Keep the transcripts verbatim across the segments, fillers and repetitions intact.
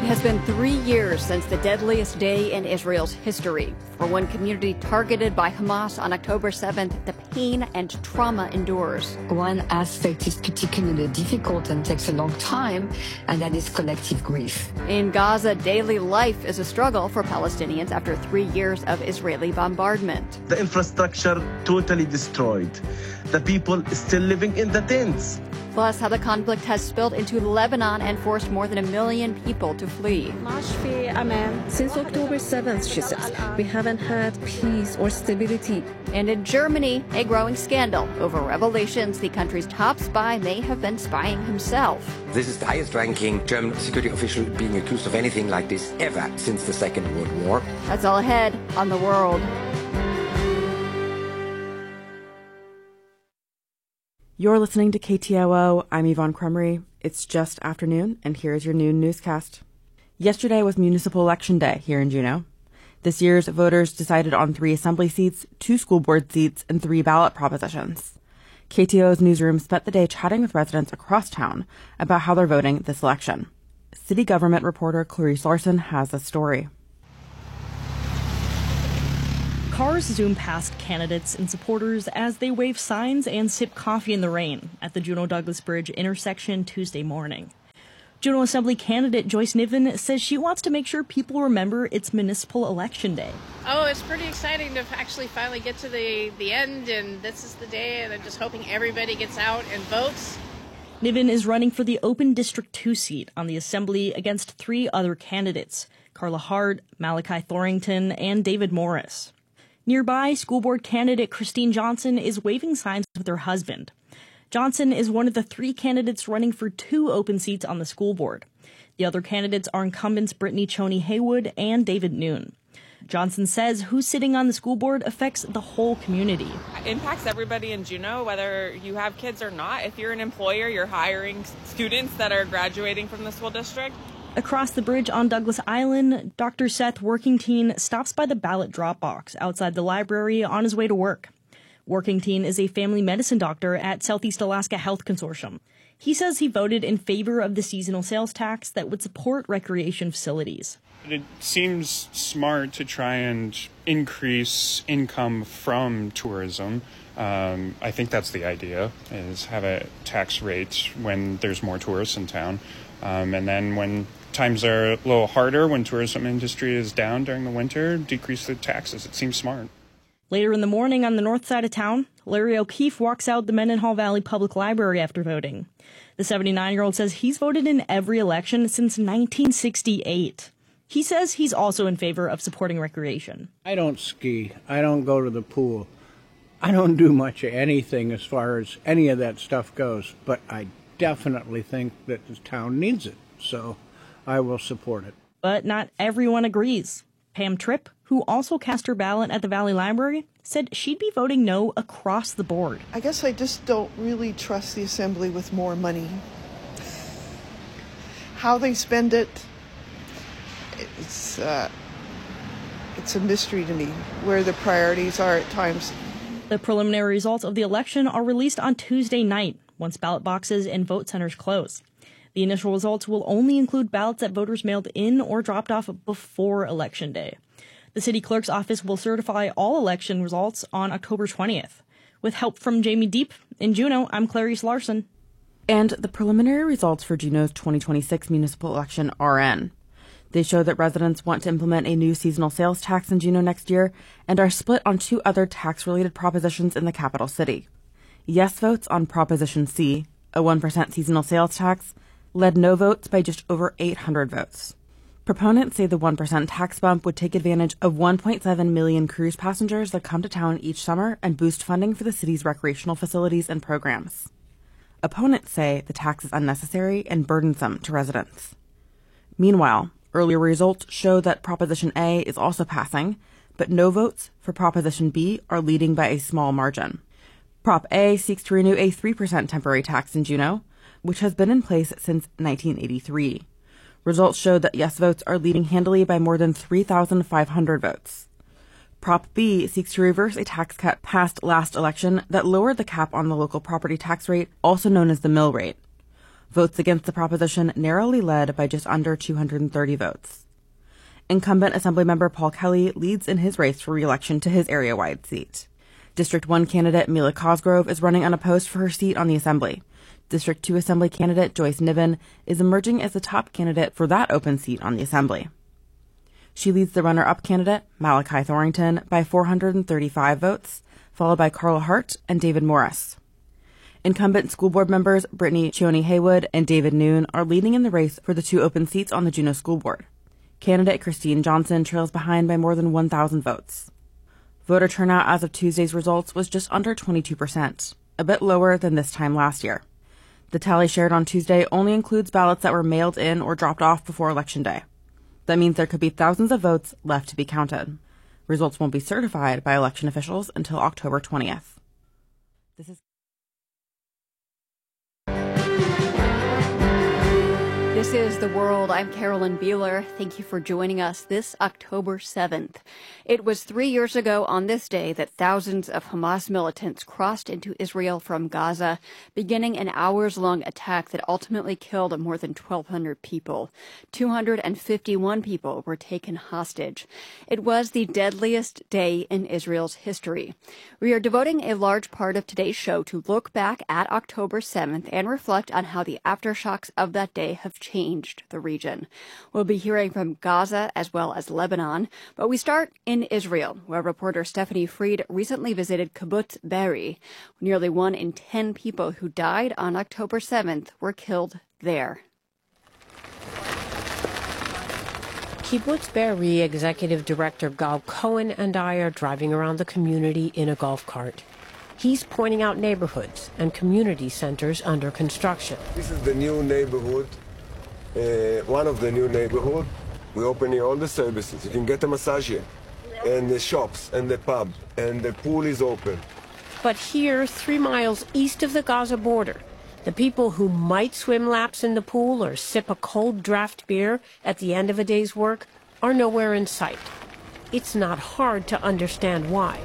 has been three years since the deadliest day in Israel's history. For one community targeted by Hamas on October seventh, the pain and trauma endures. One aspect is particularly difficult and takes a long time, and that is collective grief. In Gaza, daily life is a struggle for Palestinians after three years of Israeli bombardment. The infrastructure totally destroyed. The people still living in the tents. Plus, how the conflict has spilled into Lebanon and forced more than a million people to flee. Since October seventh, she says, we haven't had peace or stability. And in Germany, a growing scandal over revelations the country's top spy may have been spying himself. This is the highest-ranking German security official being accused of anything like this ever since the Second World War. That's all ahead on The World. You're listening to K T O O. I'm Yvonne Crumry. It's just afternoon, and here's your noon newscast. Yesterday was Municipal Election Day here in Juneau. This year's voters decided on three assembly seats, two school board seats, and three ballot propositions. K T O O's newsroom spent the day chatting with residents across town about how they're voting this election. City government reporter Clarice Larson has a story. Cars zoom past candidates and supporters as they wave signs and sip coffee in the rain at the Juneau-Douglas Bridge intersection Tuesday morning. Juneau Assembly candidate Joyce Niven says she wants to make sure people remember it's Municipal Election Day. Oh, it's pretty exciting to actually finally get to the, the end, and this is the day, and I'm just hoping everybody gets out and votes. Niven is running for the open District two seat on the Assembly against three other candidates, Carla Hart, Malachi Thorington, and David Morris. Nearby, school board candidate Christine Johnson is waving signs with her husband. Johnson is one of the three candidates running for two open seats on the school board. The other candidates are incumbents Brittany Choney Haywood and David Noon. Johnson says who's sitting on the school board affects the whole community. It impacts everybody in Juneau, whether you have kids or not. If you're an employer, you're hiring students that are graduating from the school district. Across the bridge on Douglas Island, Doctor Seth Workington stops by the ballot drop box outside the library on his way to work. Workington is a family medicine doctor at Southeast Alaska Health Consortium. He says he voted in favor of the seasonal sales tax that would support recreation facilities. It seems smart to try and increase income from tourism. Um, I think that's the idea, is have a tax rate when there's more tourists in town. Um, and then when times are a little harder, when tourism industry is down during the winter, decrease the taxes. It seems smart. Later in the morning on the north side of town, Larry O'Keefe walks out the Mendenhall Valley Public Library after voting. The seventy-nine-year-old says he's voted in every election since nineteen sixty-eight. He says he's also in favor of supporting recreation. I don't ski. I don't go to the pool. I don't do much of anything as far as any of that stuff goes, but I definitely think that the town needs it, so I will support it. But not everyone agrees. Pam Tripp, who also cast her ballot at the Valley Library, said she'd be voting no across the board. I guess I just don't really trust the Assembly with more money. How they spend it, it's, uh, it's a mystery to me, where the priorities are at times. The preliminary results of the election are released on Tuesday night, once ballot boxes and vote centers close. The initial results will only include ballots that voters mailed in or dropped off before Election Day. The city clerk's office will certify all election results on October twentieth. With help from Jamie Deep, in Juneau, I'm Clarice Larson. And the preliminary results for Juneau's twenty twenty-six municipal election are in. They show that residents want to implement a new seasonal sales tax in Juneau next year and are split on two other tax-related propositions in the capital city. Yes votes on Proposition C, a one percent seasonal sales tax, led no votes by just over eight hundred votes. Proponents say the one percent tax bump would take advantage of one point seven million cruise passengers that come to town each summer and boost funding for the city's recreational facilities and programs. Opponents say the tax is unnecessary and burdensome to residents. Meanwhile, earlier results show that Proposition A is also passing, but no votes for Proposition B are leading by a small margin. Prop A seeks to renew a three percent temporary tax in Juneau, which has been in place since nineteen eighty-three. Results show that yes votes are leading handily by more than three thousand five hundred votes. Prop B seeks to reverse a tax cut passed last election that lowered the cap on the local property tax rate, also known as the mill rate. Votes against the proposition narrowly led by just under two hundred thirty votes. Incumbent Assemblymember Paul Kelly leads in his race for re-election to his area-wide seat. District one candidate Mila Cosgrove is running unopposed for her seat on the Assembly. District two Assembly candidate Joyce Niven is emerging as the top candidate for that open seat on the Assembly. She leads the runner-up candidate, Malachi Thorington, by four hundred thirty-five votes, followed by Carla Hart and David Morris. Incumbent school board members Brittany Chioni Haywood and David Noon are leading in the race for the two open seats on the Juneau School Board. Candidate Christine Johnson trails behind by more than one thousand votes. Voter turnout as of Tuesday's results was just under twenty-two percent, a bit lower than this time last year. The tally shared on Tuesday only includes ballots that were mailed in or dropped off before Election Day. That means there could be thousands of votes left to be counted. Results won't be certified by election officials until October twentieth. This is This is The World. I'm Carolyn Beeler. Thank you for joining us this October seventh. It was three years ago on this day that thousands of Hamas militants crossed into Israel from Gaza, beginning an hours-long attack that ultimately killed more than twelve hundred people. two hundred fifty-one people were taken hostage. It was the deadliest day in Israel's history. We are devoting a large part of today's show to look back at October seventh and reflect on how the aftershocks of that day have changed. changed the region. We'll be hearing from Gaza as well as Lebanon, but we start in Israel, where reporter Stephanie Fried recently visited Kibbutz Be'eri. Nearly one in ten people who died on October seventh were killed there. Kibbutz Be'eri Executive Director Gal Cohen and I are driving around the community in a golf cart. He's pointing out neighborhoods and community centers under construction. This is the new neighborhood. Uh, one of the new neighborhood. We open here all the services. You can get a massage here, and the shops, and the pub, and the pool is open. But here, three miles east of the Gaza border, the people who might swim laps in the pool or sip a cold draft beer at the end of a day's work are nowhere in sight. It's not hard to understand why.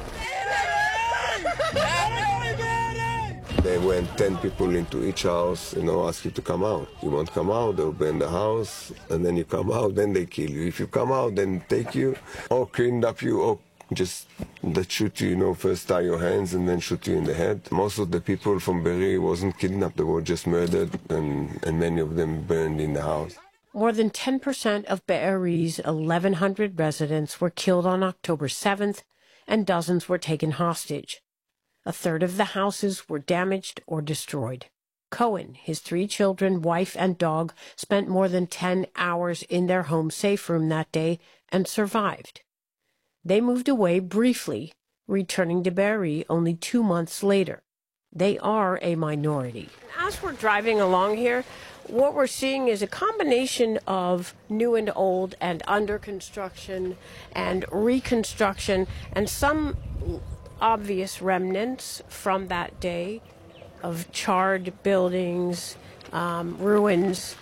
They went ten people into each house, you know, ask you to come out. You won't come out, they'll burn the house, and then you come out, then they kill you. If you come out, then take you, or kidnap you, or just that shoot you, you know, first tie your hands and then shoot you in the head. Most of the people from Be'eri wasn't kidnapped, they were just murdered, and, and many of them burned in the house. More than ten percent of Be'eri's eleven hundred residents were killed on October seventh, and dozens were taken hostage. A third of the houses were damaged or destroyed. Cohen, his three children, wife, and dog spent more than ten hours in their home safe room that day and survived. They moved away briefly, returning to Be'eri only two months later. They are a minority. As we're driving along here, what we're seeing is a combination of new and old and under construction and reconstruction and some obvious remnants from that day of charred buildings, um, ruins.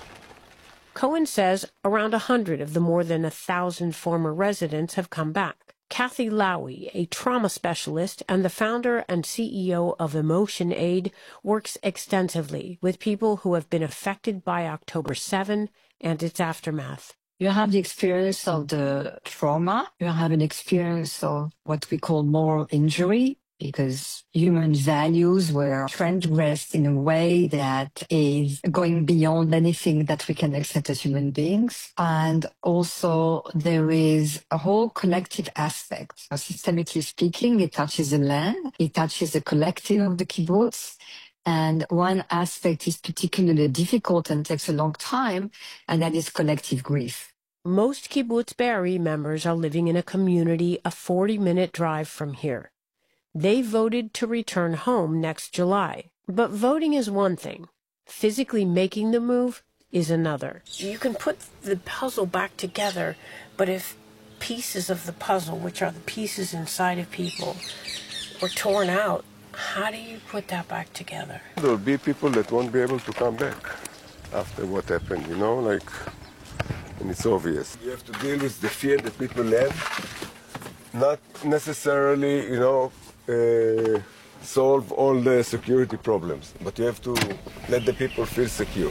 Cohen says around a hundred of the more than a thousand former residents have come back. Kathy Lowy, a trauma specialist and the founder and C E O of Emotion Aid, works extensively with people who have been affected by October seventh and its aftermath. You have the experience of the trauma. You have an experience of what we call moral injury, because human values were transgressed in a way that is going beyond anything that we can accept as human beings. And also there is a whole collective aspect. Systemically speaking, it touches the land, it touches the collective of the kibbutz. And one aspect is particularly difficult and takes a long time, and that is collective grief. Most Kibbutz Be'eri members are living in a community a forty-minute drive from here. They voted to return home next July. But voting is one thing. Physically making the move is another. You can put the puzzle back together, but if pieces of the puzzle, which are the pieces inside of people, were torn out, how do you put that back together? There will be people that won't be able to come back after what happened, you know, like, and it's obvious. You have to deal with the fear that people have, not necessarily, you know, uh, solve all the security problems, but you have to let the people feel secure.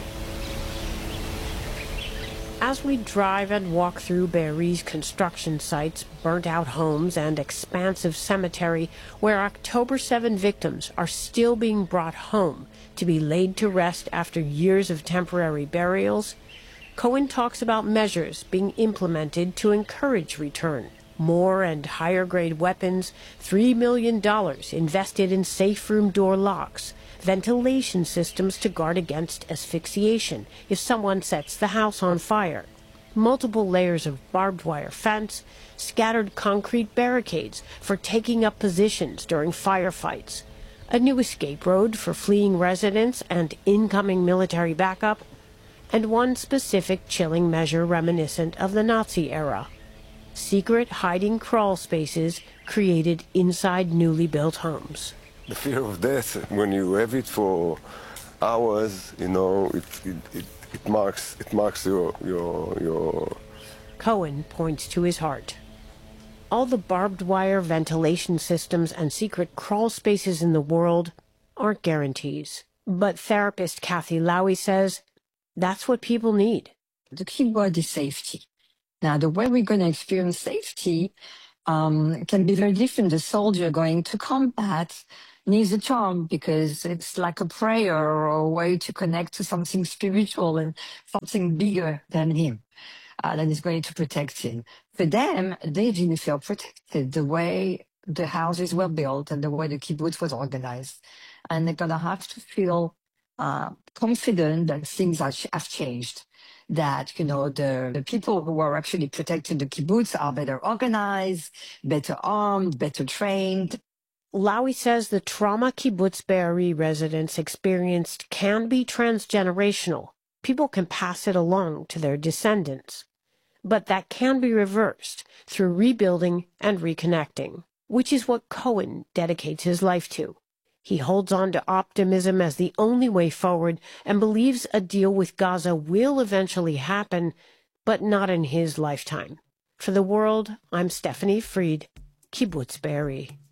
As we drive and walk through Be'eri's construction sites, burnt-out homes, and expansive cemetery where October seventh victims are still being brought home to be laid to rest after years of temporary burials, Cohen talks about measures being implemented to encourage return. More and higher-grade weapons, three million dollars invested in safe room door locks, ventilation systems to guard against asphyxiation if someone sets the house on fire, multiple layers of barbed wire fence, scattered concrete barricades for taking up positions during firefights, a new escape road for fleeing residents and incoming military backup, and one specific chilling measure reminiscent of the Nazi era: secret hiding crawl spaces created inside newly built homes. The fear of death, when you have it for hours, you know, it it, it, it marks it marks your your your. Cohen points to his heart. All the barbed wire ventilation systems and secret crawl spaces in the world aren't guarantees. But therapist Kathy Lowy says that's what people need. The key word is safety. Now, the way we're going to experience safety um, can be very different. The soldier going to combat needs a charm because it's like a prayer or a way to connect to something spiritual and something bigger than him uh, that is going to protect him. For them, they didn't feel protected the way the houses were built and the way the kibbutz was organized. And they're going to have to feel uh, confident that things are, have changed. That, you know, the, the people who are actually protecting the kibbutz are better organized, better armed, better trained. Lowy says the trauma Kibbutz Be'eri residents experienced can be transgenerational. People can pass it along to their descendants. But that can be reversed through rebuilding and reconnecting, which is what Cohen dedicates his life to. He holds on to optimism as the only way forward and believes a deal with Gaza will eventually happen, but not in his lifetime. For The World, I'm Stephanie Fried, Kibbutz Be'eri.